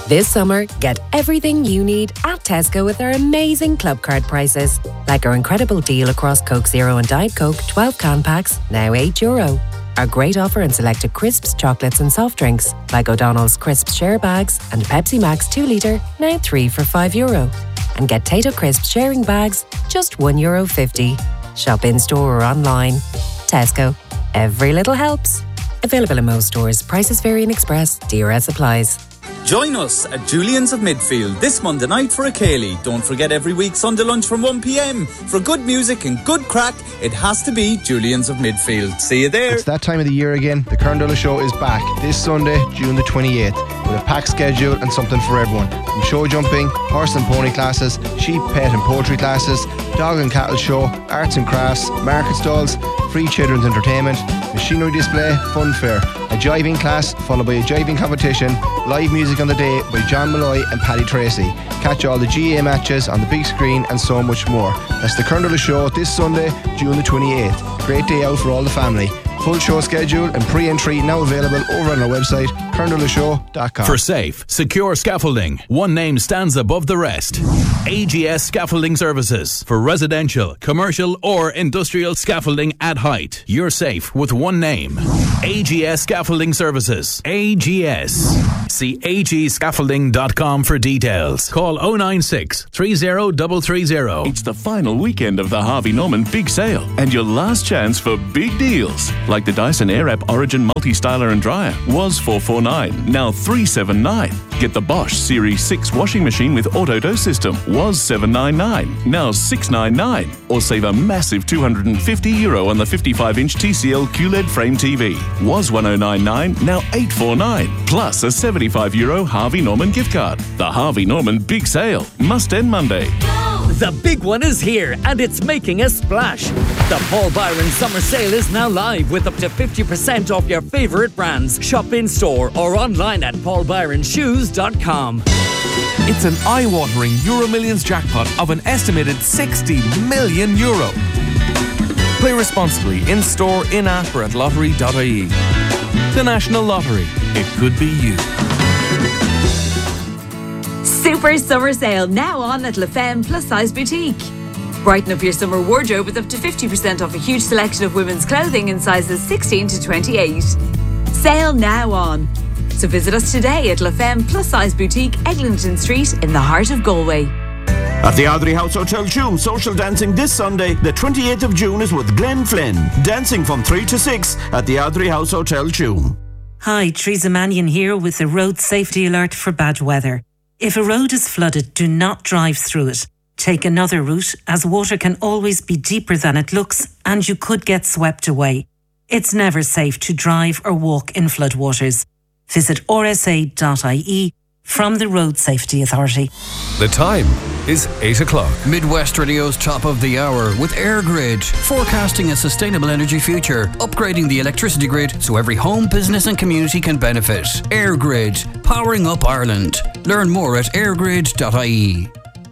This summer, get everything you need at Tesco with our amazing club card prices. Like our incredible deal across Coke Zero and Diet Coke 12 can packs, now €8. Our great offer in selected crisps, chocolates and soft drinks, like O'Donnell's Crisps share bags and Pepsi Max 2 litre, now 3 for €5. And get Tato Crisps sharing bags, just €1.50. Shop in-store or online. Tesco. Every little helps. Available in most stores. Prices vary in Express. DRS applies. Join us at Julian's of Midfield this Monday night for a Ceilidh. Don't forget every week Sunday lunch from 1pm. For good music and good crack, it has to be Julian's of Midfield. See you there. It's that time of the year again. The Kerndola Show is back this Sunday, June the 28th, with a packed schedule and something for everyone. From show jumping, horse and pony classes, sheep, pet and poultry classes, dog and cattle show, arts and crafts, market stalls, free children's entertainment, machinery display, fun fair, a jiving class followed by a jiving competition, live music on the day by John Malloy and Paddy Tracy. Catch all the GA matches on the big screen and so much more. That's the Kerndola Show this Sunday, June the 28th. Great day out for all the family. Full show schedule and pre-entry now available over on our website, kerndolashow.com. For safe, secure scaffolding, one name stands above the rest. AGS Scaffolding Services. For residential, commercial or industrial scaffolding at height. You're safe with one name. AGS Scaffolding Services. AGS. See agscaffolding.com for details. Call 096 30330. It's the final weekend of the Harvey Norman Big Sale and your last chance for big deals. Like the Dyson Airwrap Origin Multi-Styler and Dryer was $449, now $379. Get the Bosch Series 6 washing machine with auto-dose system was $799, now $699. Or save a massive €250 on the 55-inch TCL QLED frame TV. Was $1099, now $849. Plus a €75 Harvey Norman gift card. The Harvey Norman Big Sale must end Monday. The big one is here and it's making a splash. The Paul Byron Summer Sale is now live with up to 50% off your favourite brands. Shop in store or online at paulbyronshoes.com. It's an eye-watering Euro Millions jackpot of an estimated €60 million. Play responsibly in store, in-app or at lottery.ie. The National Lottery. It could be you. Super Summer Sale now on at La Femme Plus Size Boutique. Brighten up your summer wardrobe with up to 50% off a huge selection of women's clothing in sizes 16 to 28. Sale now on. So visit us today at La Femme Plus Size Boutique, Eglinton Street in the heart of Galway. At the Ardrey House Hotel Tuam, social dancing this Sunday, the 28th of June, is with Glenn Flynn. Dancing from 3 to 6 at the Ardrey House Hotel Tuam. Hi, Teresa Mannion here with a road safety alert for bad weather. If a road is flooded, do not drive through it. Take another route, as water can always be deeper than it looks and you could get swept away. It's never safe to drive or walk in floodwaters. Visit rsa.ie from the Road Safety Authority. The time is 8 o'clock. Midwest Radio's top of the hour with AirGrid, forecasting a sustainable energy future, upgrading the electricity grid so every home, business and community can benefit. AirGrid, powering up Ireland. Learn more at airgrid.ie.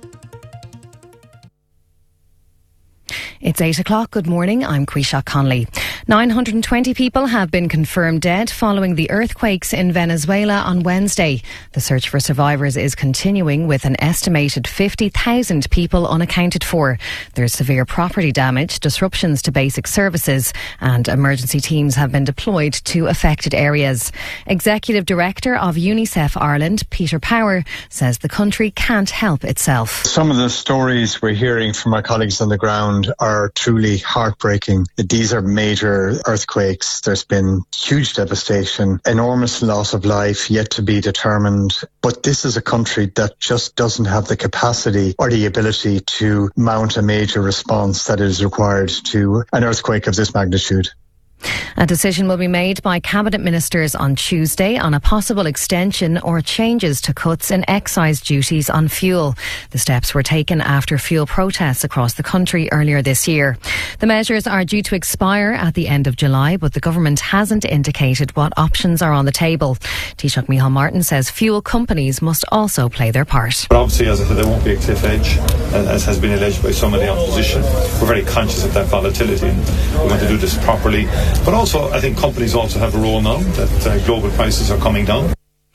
It's 8 o'clock. Good morning. I'm Quisha Conley. 920 people have been confirmed dead following the earthquakes in Venezuela on Wednesday. The search for survivors is continuing with an estimated 50,000 people unaccounted for. There's severe property damage, disruptions to basic services, and emergency teams have been deployed to affected areas. Executive Director of UNICEF Ireland, Peter Power, says the country can't help itself. Some of the stories we're hearing from our colleagues on the ground are truly heartbreaking. These are major earthquakes. There's been huge devastation, enormous loss of life yet to be determined. But this is a country that just doesn't have the capacity or the ability to mount a major response that is required to an earthquake of this magnitude. A decision will be made by Cabinet Ministers on Tuesday on a possible extension or changes to cuts in excise duties on fuel. The steps were taken after fuel protests across the country earlier this year. The measures are due to expire at the end of July, but the government hasn't indicated what options are on the table. Taoiseach Micheál Martin says fuel companies must also play their part. But obviously, as I said, there won't be a cliff edge, as has been alleged by some of the opposition. We're very conscious of that volatility and we want to do this properly. But also, I think companies also have a role now that global prices are coming down.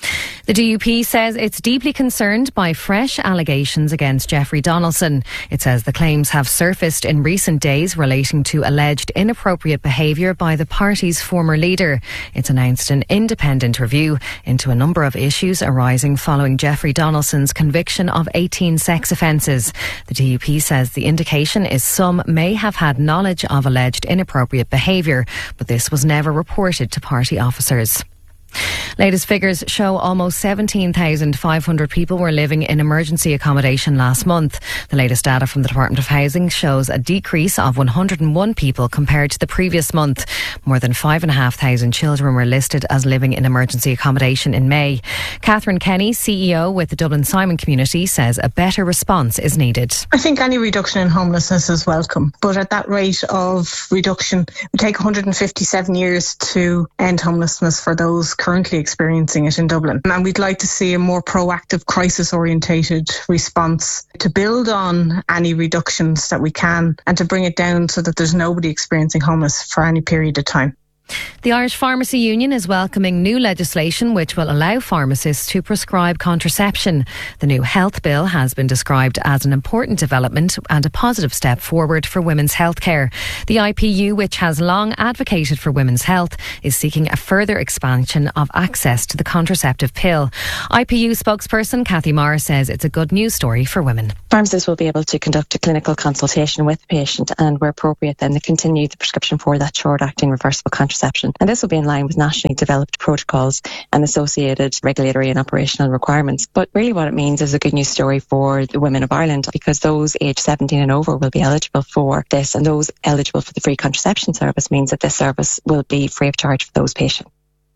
The DUP says it's deeply concerned by fresh allegations against Jeffrey Donaldson. It says the claims have surfaced in recent days relating to alleged inappropriate behaviour by the party's former leader. It's announced an independent review into a number of issues arising following Jeffrey Donaldson's conviction of 18 sex offences. The DUP says the indication is some may have had knowledge of alleged inappropriate behaviour, but this was never reported to party officers. Latest figures show almost 17,500 people were living in emergency accommodation last month. The latest data from the Department of Housing shows a decrease of 101 people compared to the previous month. More than 5,500 children were listed as living in emergency accommodation in May. Catherine Kenny, CEO with the Dublin Simon Community, says a better response is needed. I think any reduction in homelessness is welcome, but at that rate of reduction, it would take 157 years to end homelessness for those currently experiencing it in Dublin. And we'd like to see a more proactive, crisis-orientated response to build on any reductions that we can and to bring it down so that there's nobody experiencing homeless for any period of time. The Irish Pharmacy Union is welcoming new legislation which will allow pharmacists to prescribe contraception. The new health bill has been described as an important development and a positive step forward for women's healthcare. The IPU, which has long advocated for women's health, is seeking a further expansion of access to the contraceptive pill. IPU spokesperson Cathy Marr says it's a good news story for women. Pharmacists will be able to conduct a clinical consultation with the patient and, where appropriate, then they continue the prescription for that short-acting reversible contraception. And this will be in line with nationally developed protocols and associated regulatory and operational requirements. But really what it means is a good news story for the women of Ireland, because those aged 17 and over will be eligible for this, and those eligible for the free contraception service means that this service will be free of charge for those patients.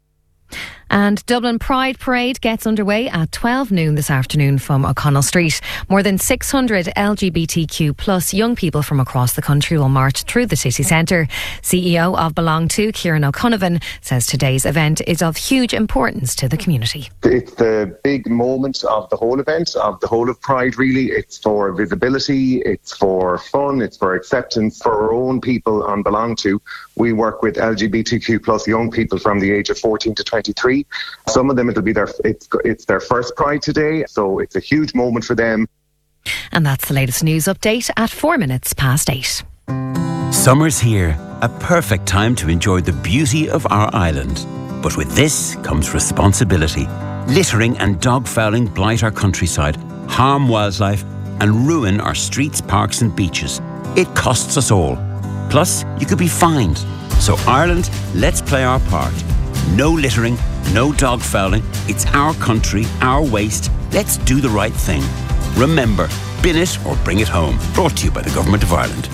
And Dublin Pride Parade gets underway at 12 noon this afternoon from O'Connell Street. More than 600 LGBTQ plus young people from across the country will march through the city centre. CEO of Belong To, Kieran O'Connell, says today's event is of huge importance to the community. It's the big moment of the whole event, of the whole of Pride really. It's for visibility, it's for fun, it's for acceptance for our own people on Belong To. We work with LGBTQ plus young people from the age of 14 to 23. Some of them it'll be it's their first Pride today, so it's a huge moment for them. And that's the latest news update at 4 minutes past 8. Summer's here, a perfect time to enjoy the beauty of our island. But with this comes responsibility. Littering and dog fouling blight our countryside, harm wildlife and ruin our streets, parks and beaches. It costs us all. Plus, you could be fined. So Ireland, let's play our part. No littering, no dog fouling. It's our country, our waste. Let's do the right thing. Remember, bin it or bring it home. Brought to you by the Government of Ireland.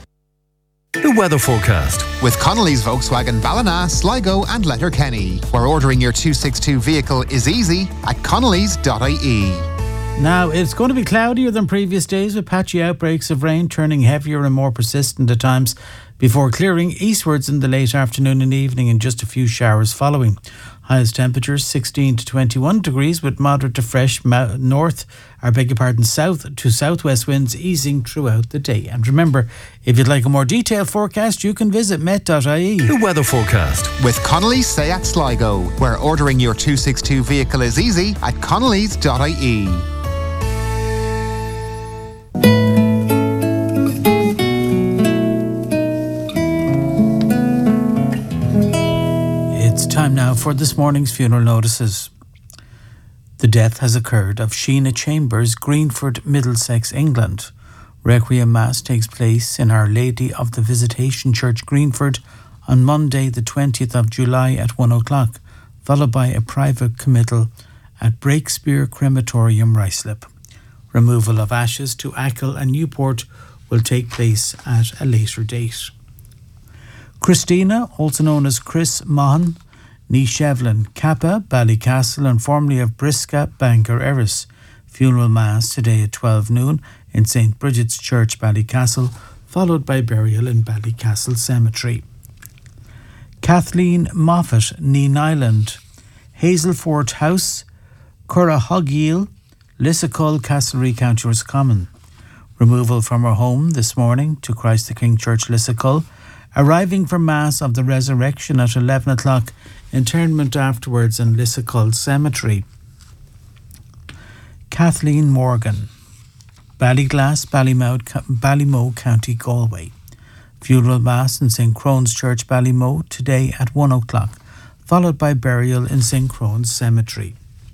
The weather forecast with Connolly's Volkswagen Ballina, Sligo and Letterkenny, where ordering your 262 vehicle is easy at connellys.ie. Now, it's going to be cloudier than previous days with patchy outbreaks of rain turning heavier and more persistent at times before clearing eastwards in the late afternoon and evening and just a few showers following. Highest temperatures 16 to 21 degrees with moderate to fresh south to southwest winds easing throughout the day. And remember, if you'd like a more detailed forecast, you can visit met.ie. The weather forecast with Connolly's Seat Sligo, where ordering your 262 vehicle is easy at connellys.ie. Time now for this morning's funeral notices. The death has occurred of Sheena Chambers, Greenford, Middlesex, England. Requiem Mass takes place in Our Lady of the Visitation Church, Greenford, on Monday the 20th of July at 1 o'clock, followed by a private committal at Breakspear Crematorium, Ruislip. Removal of ashes to Achill and Newport will take place at a later date. Christina, also known as Chris Mahan, ní Shevlin, Kappa, Ballycastle and formerly of Brisca, Bangor, Erris. Funeral Mass today at 12 noon in St. Bridget's Church, Ballycastle, followed by burial in Ballycastle Cemetery. Kathleen Moffat, ní Nyland, Hazelfort House, Currahoggiel, Lissacull, Castlereagh, County Roscommon. Removal from her home this morning to Christ the King Church, Lissacull, arriving for Mass of the Resurrection at 11 o'clock, interment afterwards in Lissacull Cemetery. Kathleen Morgan, Ballyglass, Ballymoe, County Galway. Funeral Mass in St. Crone's Church, Ballymoe, today at 1 o'clock, followed by burial in St. Crone's Cemetery.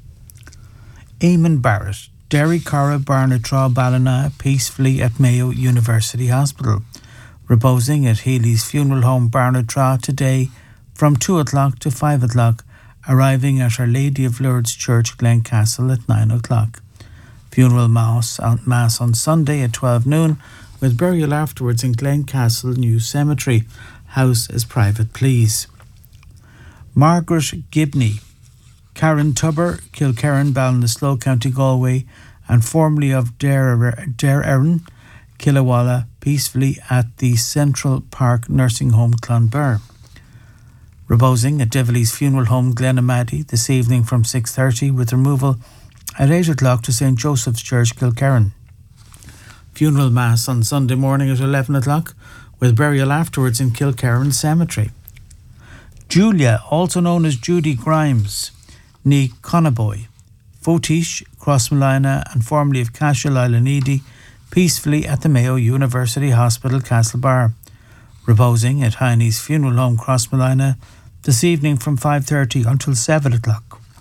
Eamon Barrett, Derry Cara Barnatraw Ballina, peacefully at Mayo University Hospital, reposing at Healy's Funeral Home Barnatraw today from 2 o'clock to 5 o'clock, arriving at Our Lady of Lourdes Church, Glencastle at 9 o'clock. Funeral Mass on Sunday at 12 noon, with burial afterwards in Glencastle New Cemetery. House is private, please. Margaret Gibney, Karen Tubber, Kilkerran, Ballinasloe, County Galway, and formerly of Dare Erin, Killawalla, peacefully at the Central Park Nursing Home, Clonbur. Reposing at Devilies Funeral Home, Glenamaddy, this evening from 6:30, with removal at 8 o'clock to St. Joseph's Church, Kilkerran. Funeral Mass on Sunday morning at 11 o'clock, with burial afterwards in Kilkerran Cemetery. Julia, also known as Judy Grimes, ní Conaboy, Fotish, Crossmolina, and formerly of Cashel, Islanidi, peacefully at the Mayo University Hospital, Castlebar. Reposing at Heine's Funeral Home, Crossmolina, this evening from 5:30 until 7 o'clock.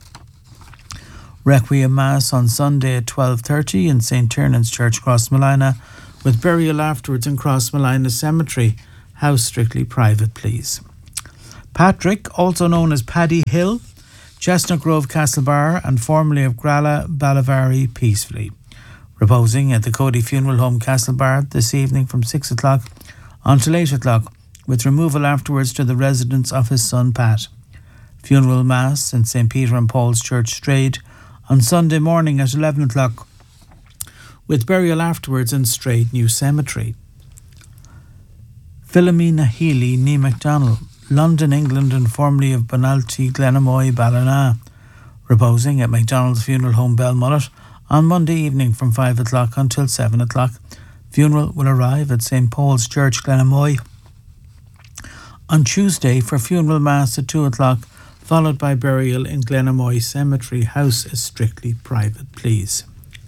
Requiem Mass on Sunday at 12:30 in St. Tiernan's Church, Crossmolina, with burial afterwards in Crossmolina Cemetery. House strictly private, please. Patrick, also known as Paddy Hill, Chestnut Grove, Castlebar, and formerly of Gralla, Ballavari, peacefully. Reposing at the Cody Funeral Home, Castlebar, this evening from 6 o'clock until 8 o'clock, with removal afterwards to the residence of his son Pat. Funeral Mass in St. Peter and Paul's Church, Strayed, on Sunday morning at 11 o'clock, with burial afterwards in Strayed New Cemetery. Philomena Healy, ní MacDonald, London, England, and formerly of Bonalty, Glenamoy, Ballina, reposing at MacDonald's Funeral Home, Belmullet, on Monday evening from 5 o'clock until 7 o'clock. Funeral will arrive at St. Paul's Church, Glenamoy, on Tuesday for funeral mass at 2 o'clock, followed by burial in Glenamoy Cemetery. House is strictly private, please.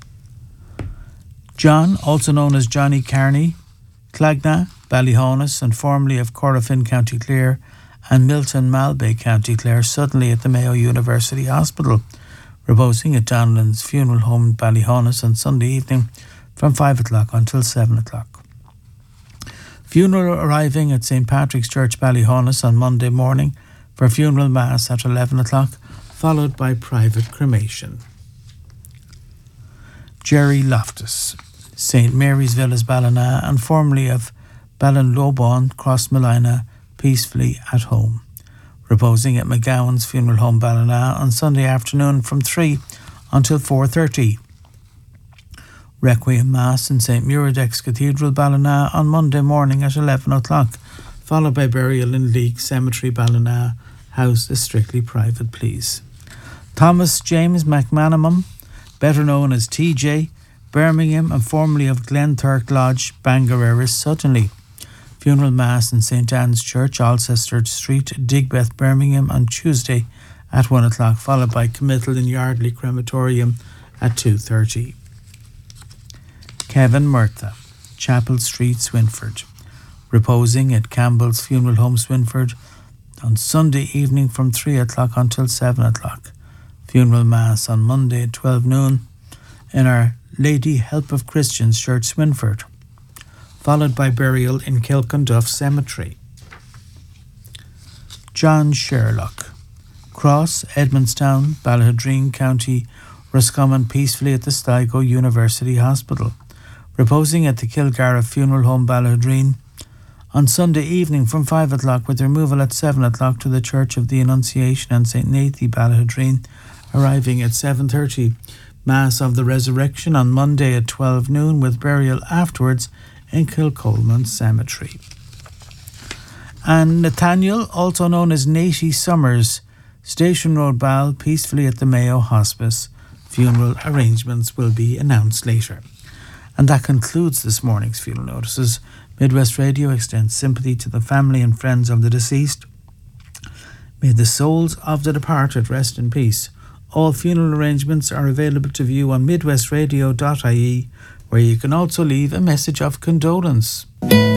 John, also known as Johnny Carney, Clagna, Ballyhonus, and formerly of Corofin, County Clare, and Milton, Malbay, County Clare, suddenly at the Mayo University Hospital, reposing at Donlan's Funeral Home, Ballyhonus, on Sunday evening from 5 o'clock until 7 o'clock. Funeral arriving at St. Patrick's Church, Ballyhonus, on Monday morning for funeral mass at 11 o'clock, followed by private cremation. Jerry Loftus, St. Mary's Villas, Ballina, and formerly of Ballinlobon, Crossmolina, peacefully at home. Reposing at McGowan's Funeral Home, Ballina, on Sunday afternoon from 3 until 4:30. Requiem Mass in St. Muradec's Cathedral, Ballina, on Monday morning at 11 o'clock, followed by burial in Leek Cemetery, Ballina. House is strictly private, please. Thomas James McManamum, better known as TJ, Birmingham, and formerly of Glenthurk Lodge, Bangareris, Suttonley. Funeral Mass in St. Anne's Church, Alcester Street, Digbeth, Birmingham, on Tuesday at 1 o'clock, followed by committal in Yardley Crematorium at 2:30. Kevin Murtha, Chapel Street, Swinford, reposing at Campbell's Funeral Home, Swinford, on Sunday evening from 3 o'clock until 7 o'clock. Funeral Mass on Monday at 12 noon in Our Lady Help of Christians Church, Swinford, followed by burial in Kilconduff Cemetery. John Sherlock, Cross, Edmondstown, Ballahadreen, County Roscommon, peacefully at the Sligo University Hospital, reposing at the Kilgara Funeral Home, Ballahadreen, on Sunday evening from 5 o'clock, with removal at 7 o'clock to the Church of the Annunciation and St. Nathy, Ballahadreen, arriving at 7:30. Mass of the Resurrection on Monday at 12 noon, with burial afterwards in Kilcolman Cemetery. And Nathaniel, also known as Natey Summers, Station Road, Ball, peacefully at the Mayo Hospice. Funeral arrangements will be announced later. And that concludes this morning's funeral notices. Midwest Radio extends sympathy to the family and friends of the deceased. May the souls of the departed rest in peace. All funeral arrangements are available to view on midwestradio.ie, where you can also leave a message of condolence.